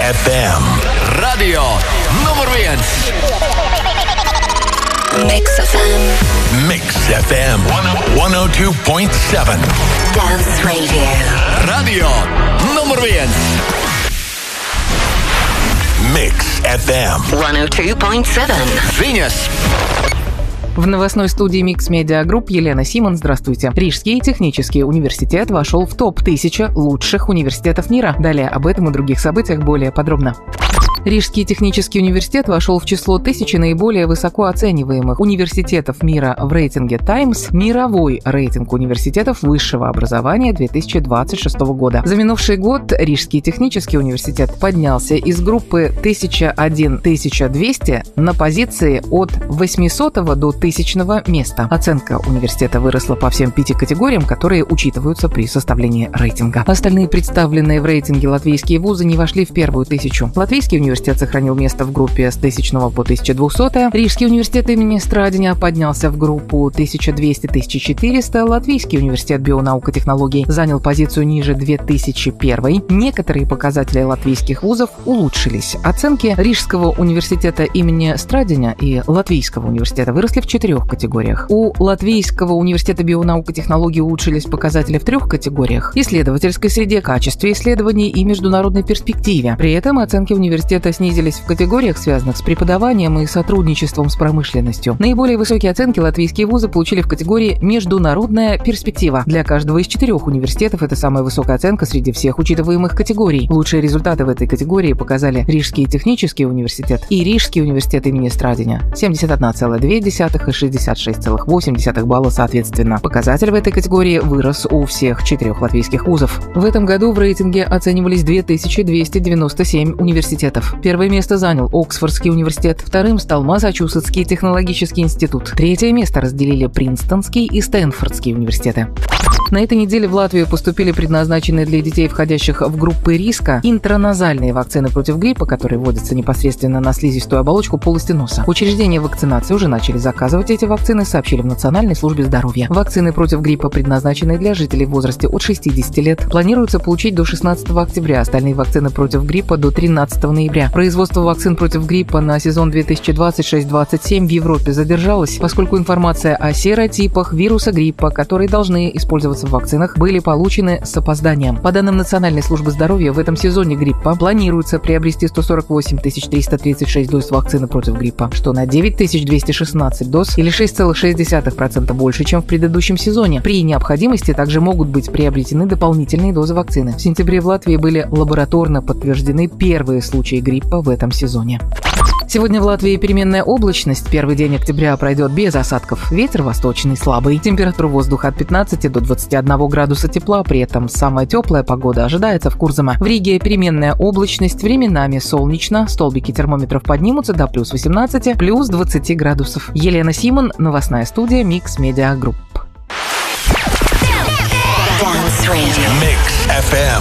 FM. Radio numur 1. Mix FM. Mix FM 102.7. Dance Radio. Radio numur 1. Mix FM 102.7. Viņas. В новостной студии Mix Media Group Елена Симон. Здравствуйте. Рижский технический университет вошел в топ-1000 лучших университетов мира. Далее об этом и других событиях более подробно. Рижский технический университет вошел в число 1000 наиболее высоко оцениваемых университетов мира в рейтинге Times, мировой рейтинг университетов высшего образования 2026 года. За минувший год Рижский технический университет поднялся из группы 1001-1200 на позиции от 800 до 1000 места. Оценка университета выросла по всем 5 категориям, которые учитываются при составлении рейтинга. Остальные представленные в рейтинге латвийские вузы не вошли в первую 1000. Латвийский университет сохранил место в группе с 1000 по 1200. Рижский университет имени Страдиня поднялся в группу 1200-1400. Латвийский университет бионаук и технологий занял позицию ниже 2001. Некоторые показатели латвийских вузов улучшились. Оценки Рижского университета имени Страдиня и Латвийского университета выросли в 4 категориях. У Латвийского университета бионаук и технологий улучшились показатели в 3 категориях: исследовательской среде, качестве исследований и международной перспективе. При этом оценки университета снизились в категориях, связанных с преподаванием и сотрудничеством с промышленностью. Наиболее высокие оценки латвийские вузы получили в категории «Международная перспектива». Для каждого из 4 университетов это самая высокая оценка среди всех учитываемых категорий. Лучшие результаты в этой категории показали Рижский технический университет и Рижский университет имени Страдиня – 71,2 и 66,8 балла соответственно. Показатель в этой категории вырос у всех 4 латвийских вузов. В этом году в рейтинге оценивались 2297 университетов. Первое место занял Оксфордский университет, вторым стал Массачусетский технологический институт. Третье место разделили Принстонский и Стэнфордский университеты. На этой неделе в Латвию поступили предназначенные для детей, входящих в группы риска, интраназальные вакцины против гриппа, которые вводятся непосредственно на слизистую оболочку полости носа. Учреждения вакцинации уже начали заказывать эти вакцины, сообщили в Национальной службе здоровья. Вакцины против гриппа, предназначенные для жителей в возрасте от 60 лет, планируется получить до 16 октября, остальные вакцины против гриппа до 13 ноября. Производство вакцин против гриппа на сезон 2026-27 в Европе задержалось, поскольку информация о серотипах вируса гриппа, которые должны использоваться в вакцинах, были получены с опозданием. По данным Национальной службы здоровья, в этом сезоне гриппа планируется приобрести 148 336 доз вакцины против гриппа, что на 9216 доз или 6,6% больше, чем в предыдущем сезоне. При необходимости также могут быть приобретены дополнительные дозы вакцины. В сентябре в Латвии были лабораторно подтверждены первые случаи гриппа в этом сезоне. Сегодня в Латвии переменная облачность. Первый день октября пройдет без осадков. Ветер восточный слабый. Температура воздуха от 15 до 21 градуса тепла. При этом самая теплая погода ожидается в Курзаме. В Риге переменная облачность. Временами солнечно. Столбики термометров поднимутся до плюс 18, плюс 20 градусов. Елена Симон, новостная студия Mix Media Group. Mix FM